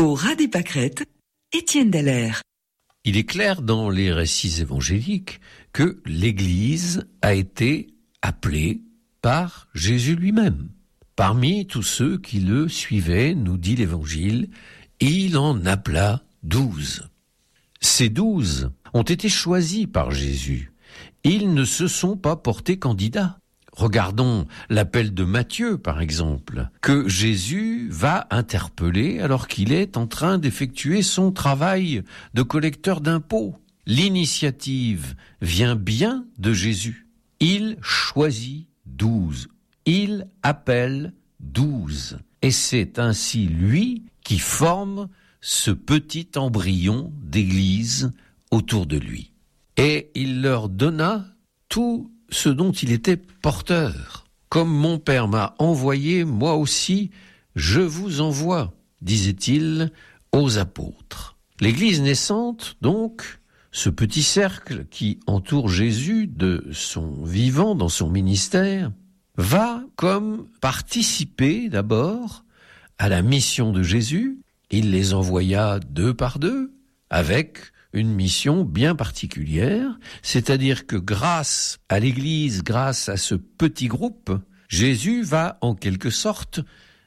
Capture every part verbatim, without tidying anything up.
Au ras des pâquerettes, Étienne Dallaire. Il est clair dans les récits évangéliques que l'Église a été appelée par Jésus lui-même. Parmi tous ceux qui le suivaient, nous dit l'Évangile, il en appela douze. Ces douze ont été choisis par Jésus. Ils ne se sont pas portés candidats. Regardons l'appel de Matthieu, par exemple, que Jésus va interpeller alors qu'il est en train d'effectuer son travail de collecteur d'impôts. L'initiative vient bien de Jésus. Il choisit douze. Il appelle douze. Et c'est ainsi lui qui forme ce petit embryon d'église autour de lui. Et il leur donna tout ce dont il était porteur. Comme mon Père m'a envoyé, moi aussi, je vous envoie, disait-il aux apôtres. L'Église naissante, donc, ce petit cercle qui entoure Jésus de son vivant dans son ministère, va comme participer d'abord à la mission de Jésus. Il les envoya deux par deux, avec une mission bien particulière, c'est-à-dire que grâce à l'Église, grâce à ce petit groupe, Jésus va en quelque sorte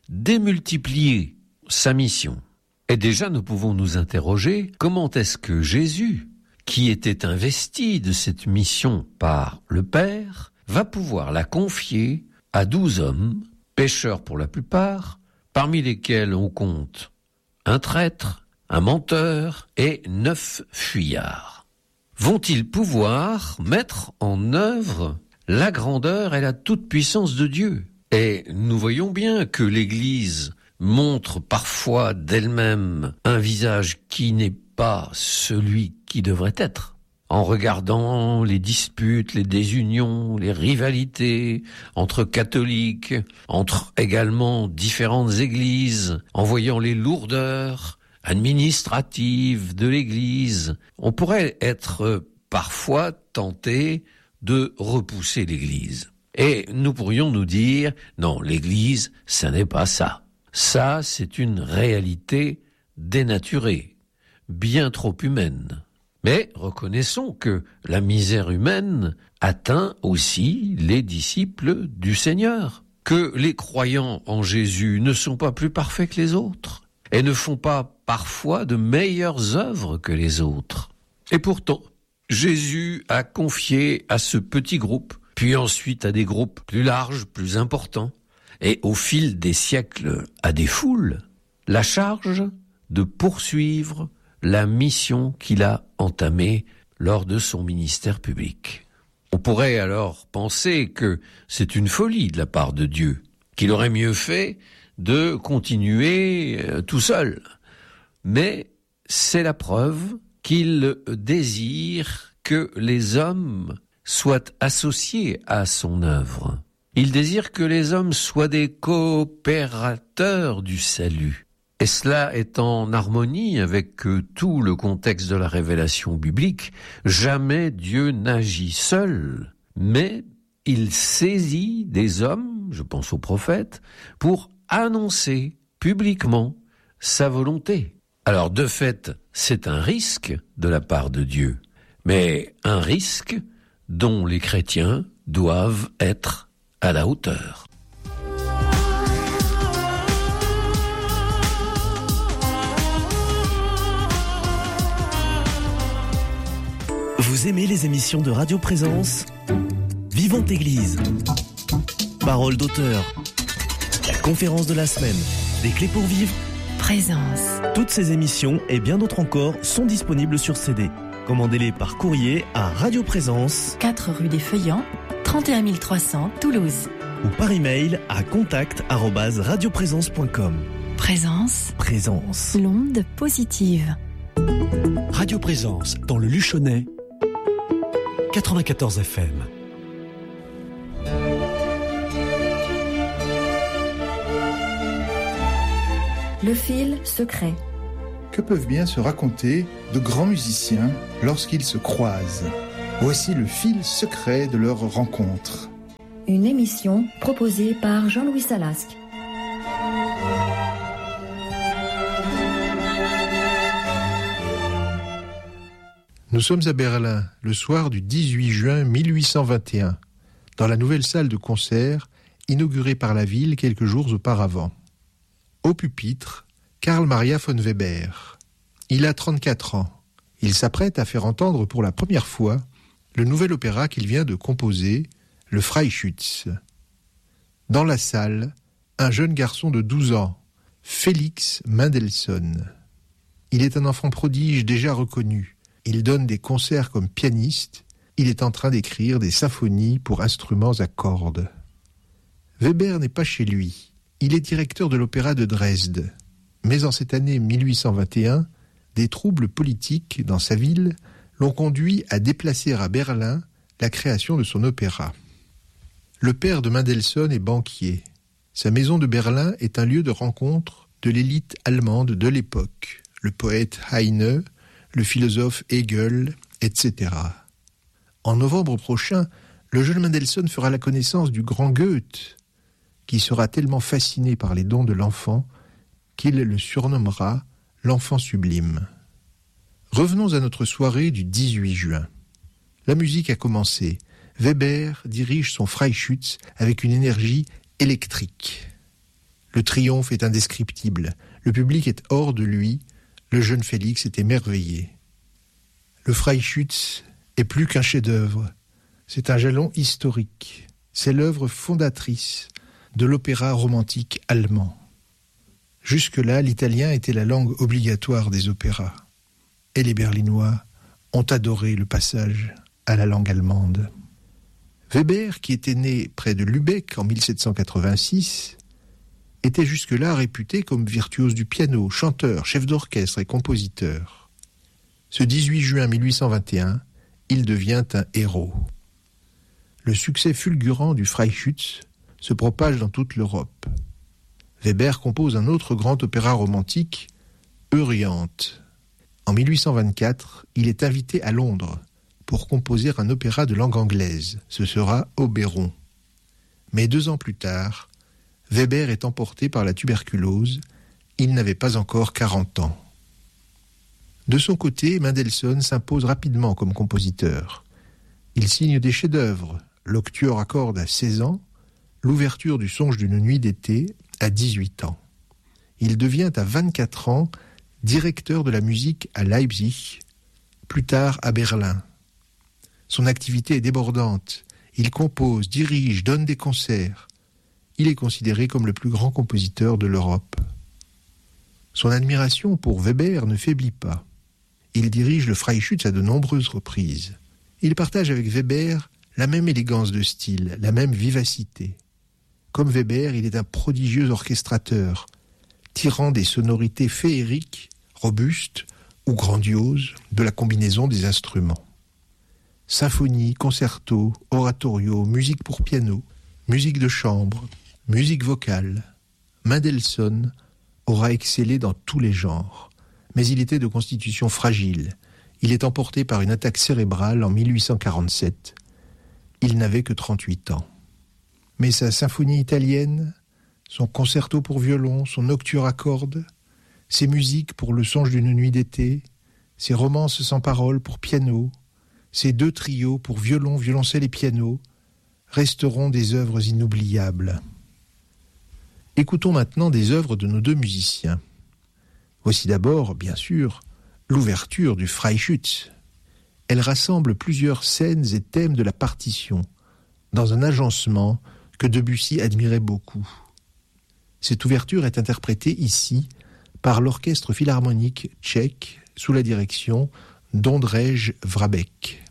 démultiplier sa mission. Et déjà nous pouvons nous interroger, comment est-ce que Jésus, qui était investi de cette mission par le Père, va pouvoir la confier à douze hommes, pécheurs pour la plupart, parmi lesquels on compte un traître, un menteur et neuf fuyards. Vont-ils pouvoir mettre en œuvre la grandeur et la toute-puissance de Dieu? Et nous voyons bien que l'Église montre parfois d'elle-même un visage qui n'est pas celui qui devrait être. En regardant les disputes, les désunions, les rivalités entre catholiques, entre également différentes églises, en voyant les lourdeurs administrative de l'Église, on pourrait être parfois tenté de repousser l'Église. Et nous pourrions nous dire, non, l'Église, ça n'est pas ça. Ça, c'est une réalité dénaturée, bien trop humaine. Mais reconnaissons que la misère humaine atteint aussi les disciples du Seigneur, que les croyants en Jésus ne sont pas plus parfaits que les autres, et ne font pas parfois de meilleures œuvres que les autres. Et pourtant, Jésus a confié à ce petit groupe, puis ensuite à des groupes plus larges, plus importants, et au fil des siècles à des foules, la charge de poursuivre la mission qu'il a entamée lors de son ministère public. On pourrait alors penser que c'est une folie de la part de Dieu, qu'il aurait mieux fait de continuer tout seul. Mais c'est la preuve qu'il désire que les hommes soient associés à son œuvre. Il désire que les hommes soient des coopérateurs du salut. Et cela est en harmonie avec tout le contexte de la révélation biblique. Jamais Dieu n'agit seul, mais il saisit des hommes, je pense aux prophètes, pour annoncer publiquement sa volonté. Alors de fait, c'est un risque de la part de Dieu, mais un risque dont les chrétiens doivent être à la hauteur. Vous aimez les émissions de Radio Présence ? Vivante Église. Parole d'auteur. La conférence de la semaine. Des clés pour vivre. Présence. Toutes ces émissions et bien d'autres encore sont disponibles sur C D. Commandez-les par courrier à Radio Présence, quatre rue des Feuillants, trente et un mille trois cents, Toulouse. Ou par email à contact arobase radioprésence point com. Présence. Présence. L'onde positive. Radio Présence dans le Luchonnais, quatre-vingt-quatorze F M. Le fil secret. Que peuvent bien se raconter de grands musiciens lorsqu'ils se croisent? Voici le fil secret de leur rencontre. Une émission proposée par Jean-Louis Salasque. Nous sommes à Berlin, le soir du dix-huit juin mille huit cent vingt et un, dans la nouvelle salle de concert inaugurée par la ville quelques jours auparavant. Au pupitre, Karl Maria von Weber. Il a trente-quatre ans. Il s'apprête à faire entendre pour la première fois le nouvel opéra qu'il vient de composer, le Freischütz. Dans la salle, un jeune garçon de douze ans, Félix Mendelssohn. Il est un enfant prodige déjà reconnu. Il donne des concerts comme pianiste. Il est en train d'écrire des symphonies pour instruments à cordes. Weber n'est pas chez lui. Il est directeur de l'opéra de Dresde. Mais en cette année mille huit cent vingt et un, des troubles politiques dans sa ville l'ont conduit à déplacer à Berlin la création de son opéra. Le père de Mendelssohn est banquier. Sa maison de Berlin est un lieu de rencontre de l'élite allemande de l'époque. Le poète Heine, le philosophe Hegel, et cetera. En novembre prochain, le jeune Mendelssohn fera la connaissance du grand Goethe, qui sera tellement fasciné par les dons de l'enfant qu'il le surnommera l'enfant sublime. Revenons à notre soirée du dix-huit juin. La musique a commencé. Weber dirige son Freischütz avec une énergie électrique. Le triomphe est indescriptible. Le public est hors de lui. Le jeune Félix est émerveillé. Le Freischütz est plus qu'un chef-d'œuvre. C'est un jalon historique. C'est l'œuvre fondatrice de l'opéra romantique allemand. Jusque-là, l'italien était la langue obligatoire des opéras. Et les Berlinois ont adoré le passage à la langue allemande. Weber, qui était né près de Lübeck en mille sept cent quatre-vingt-six, était jusque-là réputé comme virtuose du piano, chanteur, chef d'orchestre et compositeur. Ce dix-huit juin mille huit cent vingt et un, il devient un héros. Le succès fulgurant du Freischütz se propage dans toute l'Europe. Weber compose un autre grand opéra romantique, Euryanthe. En mille huit cent vingt-quatre, il est invité à Londres pour composer un opéra de langue anglaise. Ce sera Oberon. Mais deux ans plus tard, Weber est emporté par la tuberculose. Il n'avait pas encore quarante ans. De son côté, Mendelssohn s'impose rapidement comme compositeur. Il signe des chefs-d'œuvre, l'Octuor à cordes à seize ans, l'ouverture du Songe d'une nuit d'été à dix-huit ans. Il devient à vingt-quatre ans directeur de la musique à Leipzig, plus tard à Berlin. Son activité est débordante. Il compose, dirige, donne des concerts. Il est considéré comme le plus grand compositeur de l'Europe. Son admiration pour Weber ne faiblit pas. Il dirige le Freischütz à de nombreuses reprises. Il partage avec Weber la même élégance de style, la même vivacité. Comme Weber, il est un prodigieux orchestrateur, tirant des sonorités féeriques, robustes ou grandioses de la combinaison des instruments. Symphonie, concerto, oratorio, musique pour piano, musique de chambre, musique vocale. Mendelssohn aura excellé dans tous les genres, mais il était de constitution fragile. Il est emporté par une attaque cérébrale en mille huit cent quarante-sept. Il n'avait que trente-huit ans. Mais sa symphonie italienne, son concerto pour violon, son nocturne à cordes, ses musiques pour le songe d'une nuit d'été, ses romances sans paroles pour piano, ses deux trios pour violon, violoncelle et piano, resteront des œuvres inoubliables. Écoutons maintenant des œuvres de nos deux musiciens. Voici d'abord, bien sûr, l'ouverture du Freischütz. Elle rassemble plusieurs scènes et thèmes de la partition, dans un agencement que Debussy admirait beaucoup. Cette ouverture est interprétée ici par l'Orchestre philharmonique tchèque sous la direction d'Ondřej Vrabec.